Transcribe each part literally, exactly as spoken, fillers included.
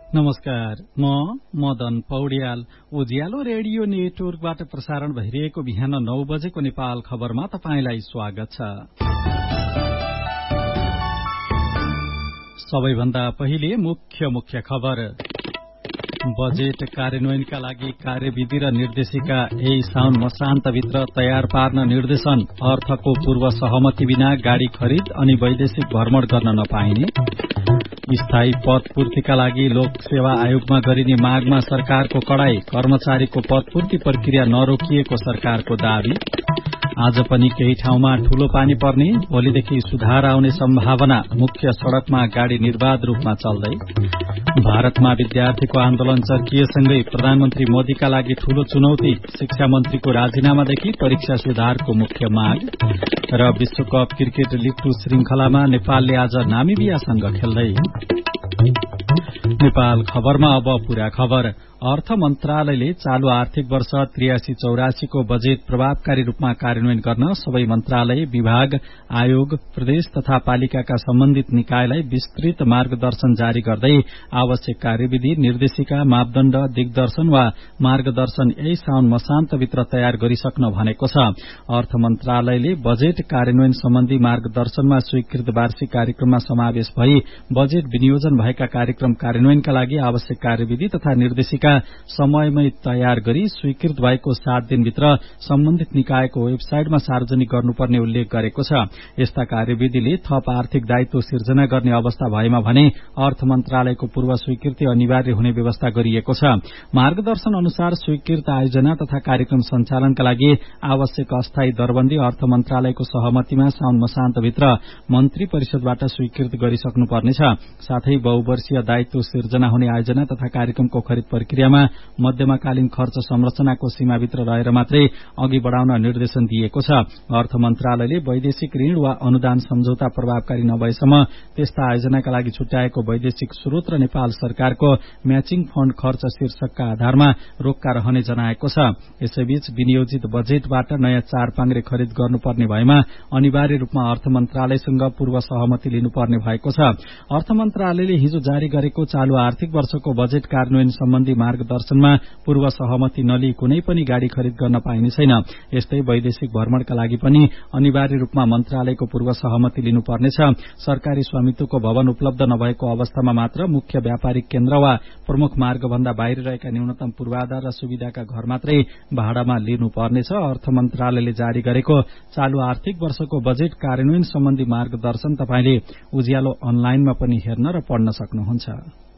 नमस्कार, म मदन पौड्याल। उज्यालो रेडियो नेटवर्कबाट प्रसारण भइरहेको बिहान नौ बजेको नेपाल खबरमा तपाईंलाई स्वागत छ। सबैभन्दा पहिले मुख्य मुख्य खबर। बजेट कार्यान्वयनका लागि कार्यविधि र निर्देशिका यही साउन मसान्तभित्र तयार पार्न निर्देशन। अर्थको पूर्व सहमति बिना गाड़ी खरिद अनि वैदेशिक भ्रमण गर्न नपाइने। स्थायी पद पूर्तिका लागि लोक सेवा आयोगमा गरिने मागमा सरकारको कडाई। कर्मचारीको पद पूर्ति प्रक्रिया नरोकिएको सरकारको दावी। आज पनि केही ठाउँमा ठूलो पानी पर्ने, भोलिदेखि सुधार आउने सम्भावना। मुख्य सड़कमा गाड़ी निर्बाध रूपमा चल्दै। भारतमा विद्यार्थीको आन्दोलन चर्किएसँगै प्रधानमन्त्री मोदीका लागि ठूलो चुनौती। शिक्षा मन्त्रीको राजीनामादेखि परीक्षा सुधारको मुख्य माग। र विश्वकप क्रिकेट लीग टू श्रृंखलामा नेपालले आज नामिबियासँग खेल्दै। नेपाल खबरमा अब पूरा खबर। अर्थ मन्त्रालयले चालू आर्थिक वर्ष त्रियासी चौरासीको बजेट प्रभावकारी रूपमा कार्यान्वयन गर्न सबै मन्त्रालय, विभाग, आयोग, प्रदेश तथा पालिकाका सम्बन्धित निकायलाई विस्तृत मार्गदर्शन जारी गर्दै आवश्यक कार्यविधि, निर्देशिका, मापदण्ड, दिग्दर्शन वा मार्गदर्शन यही साउन मसान्तभित्र तयार गरिसक्न भनेको छ। अर्थ मन्त्रालयले बजेट कार्यान्वयन सम्बन्धी मार्गदर्शनमा स्वीकृत वार्षिक कार्यक्रममा समावेश भई बजेट विनियोजन भएका कार्यक्रम कार्यान्वयनका लागि आवश्यक कार्यविधि तथा निर्देशिका समयमै तयार गरी स्वीकृत भएको सात दिनभित्र सम्बन्धित निकायको वेबसाइटमा सार्वजनिक गर्नुपर्ने उल्लेख गरेको छ। यस्ता कार्यविधिले थप आर्थिक दायित्व सिर्जना गर्ने अवस्था भएमा भने अर्थ मन्त्रालयको पूर्व स्वीकृति अनिवार्य हुने व्यवस्था गरिएको छ। मार्गदर्शन अनुसार स्वीकृत आयोजना तथा कार्यक्रम सञ्चालनका लागि आवश्यक अस्थायी दरबन्दी अर्थ मन्त्रालयको सहमतिमा साउन मसान्तभित्र मन्त्री परिषदबाट स्वीकृत गरिसक्नुपर्नेछ। साथै बहुवर्षीय दायित्व सिर्जना हुने आयोजना तथा कार्यक्रमको खरिद प्रक्रिया मा मध्यमकालीन खर्च संरचनाको सीमाभित्र रहेर मात्रै अघि बढ़ाउन निर्देशन दिएको छ। अर्थ मन्त्रालयले वैदेशिक ऋण वा अनुदान सम्झौता प्रभावकारी नभएसम्म त्यस्ता आयोजनाका लागि छुट्याएको वैदेशिक स्रोत र नेपाल सरकारको म्याचिङ फण्ड खर्च शीर्षकका आधारमा रोक्का रहने जनाएको छ। यसैबीच विनियोजित बजेटबाट नयाँ चार पाङ्ग्रे खरिद गर्नुपर्ने भएमा अनिवार्य रूपमा अर्थ मन्त्रालयसँग पूर्व सहमति लिनुपर्ने भएको छ। अर्थ मन्त्रालयले हिजो जारी गरेको चालू आर्थिक वर्षको बजेट कार्यान्वयन सम्बन्धी मार्गदर्शनमा पूर्व सहमति नलिई कुनै पनि गाड़ी खरिद गर्न पाइने छैन। यस्तै वैदेशिक भ्रमणका लागि पनि अनिवार्य रूपमा मन्त्रालयको पूर्व सहमति लिनुपर्नेछ। सरकारी स्वामित्वको भवन उपलब्ध नभएको अवस्थामा मात्र मुख्य व्यापारिक केन्द्र वा प्रमुख मार्गभन्दा बाहिर रहेका न्यूनतम पूर्वाधार र सुविधाका घर मात्रै भाडामा लिनुपर्नेछ। अर्थ मन्त्रालयले जारी गरेको चालू आर्थिक वर्षको बजेट कार्यान्वयन सम्बन्धी मार्गदर्शन तपाईले उज्यालो अनलाइनमा पनि हेर्न र पढ्न सक्नुहुन्छ।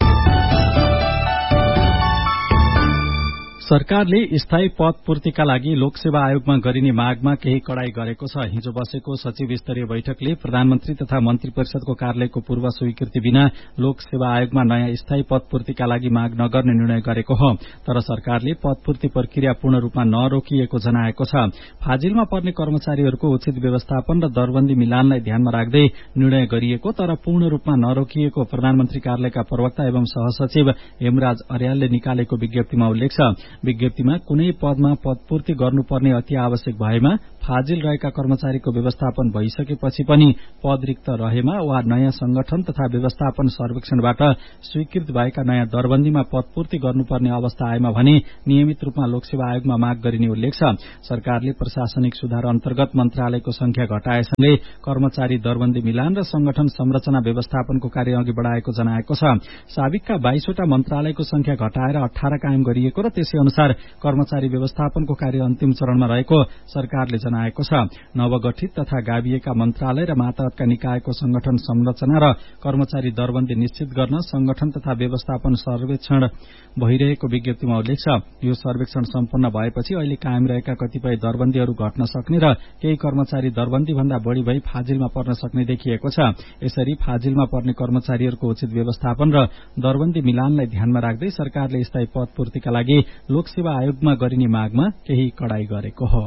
सरकारले स्थायी पद पूर्तिका लागि लोकसेवा आयोगमा गरिने मागमा केही कडाई गरेको छ। हिजो बसेको सचिव स्तरीय बैठकले प्रधानमन्त्री तथा मन्त्री परिषदको कार्यालयको पूर्व स्वीकृति बिना लोकसेवा आयोगमा नयाँ स्थायी पद पूर्तिका लागि माग नगर्ने निर्णय गरेको हो। तर सरकारले पद पूर्ति प्रक्रिया पूर्ण रूपमा नरोकिएको जनाएको छ। फाजिलमा पर्ने कर्मचारीहरूको उचित व्यवस्थापन र दरबन्दी मिलानलाई ध्यानमा राख्दै निर्णय गरिएको तर पूर्ण रूपमा नरोकिएको प्रधानमन्त्री कार्यालयका प्रवक्ता एवं सहसचिव हेमराज अर्यालले निकालेको विज्ञप्तिमा उल्लेख छ। विज्ञप्तिमा कुनै पदमा पदपूर्ति गर्नुपर्ने अति आवश्यक भएमा, फाजिल रहेका कर्मचारीको व्यवस्थापन भइसकेपछि पनि पद रिक्त रहेमा वा नयाँ संगठन तथा व्यवस्थापन सर्वेक्षणबाट स्वीकृत भएका नयाँ दरबन्दीमा पदपूर्ति गर्नुपर्ने अवस्था आएमा भने नियमित रूपमा लोकसेवा आयोगमा माग गरिने उल्लेख छ। सरकारले प्रशासनिक सुधार अन्तर्गत मन्त्रालयको संख्या घटाएसँगै कर्मचारी दरबन्दी मिलान र संगठन संरचना व्यवस्थापनको कार्य अघि बढ़ाएको जनाएको छ। साबिकका बाइसवटा मन्त्रालयको संख्या घटाएर अठार कायम गरिएको र त्यसै अनुसार कर्मचारी व्यवस्थापनको कार्य अन्तिम चरणमा रहेको सरकारले जनाएको छ। नवगठित तथा गाभिएका मन्त्रालय र मातहतका निकायको संगठन संरचना र कर्मचारी दरबन्दी निश्चित गर्न संगठन तथा व्यवस्थापन सर्वेक्षण भइरहेको विज्ञप्तिमा उल्लेख छ। यो सर्वेक्षण सम्पन्न भएपछि अहिले कायम रहेका कतिपय दरबन्दीहरू घट्न सक्ने र केही कर्मचारी दरबन्दी भन्दा बढ़ी भई फाजिलमा पर्न सक्ने देखिएको छ। यसरी फाजिलमा पर्ने कर्मचारीहरूको उचित व्यवस्थापन र दरबन्दी मिलानलाई ध्यानमा राख्दै सरकारले स्थायी पद पूर्तिका लागि लोकसेवा आयोगमा गरिने मागमा केही कडाई गरेको हो।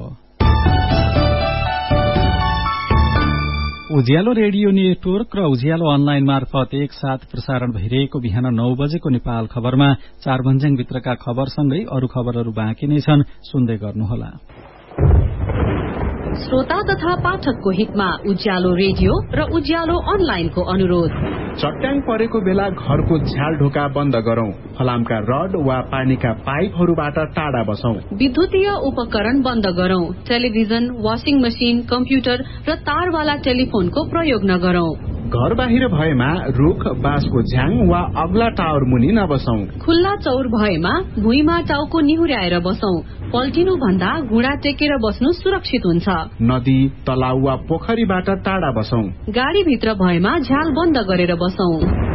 उज्यालो रेडियो नेटवर्क र उज्यालो अनलाइन मार्फत एकसाथ प्रसारण भइरहेको बिहान नौ बजेको नेपाल खबरमा चारभन्ज्याङ भित्रका खबरसँगै अरू खबरहरू बाँकी नै छन्, सुन्दै गर्नुहोला। श्रोता तथा पाठकको हितमा उज्यालो रेडियो र उज्यालो अनलाइनको अनुरोध। चट्याङ परेको बेला घरको झ्याल ढोका बन्द गरौं, फलामका रड वा पानीका पाइपहरूबाट टाढा बसौं। विद्युतीय उपकरण बन्द गरौं, टेलिभिजन, वाशिङ मशिन, कम्प्युटर र तारवाला टेलिफोनको प्रयोग नगरौं। घर बाहिर भएमा रुख, बाँसको झ्याङ वा अग्ला टावर मुनि नबसौं। खुल्ला चौर भएमा भुइँमा टाउको निहुर्याएर बसौं। पल्टिनु भन्दा घुँडा टेकेर बस्नु सुरक्षित हुन्छ। नदी, तलाउ वा पोखरीबाट टाढा बसौं। गाडी भित्र भएमा झ्याल बन्द गरेर बसौं।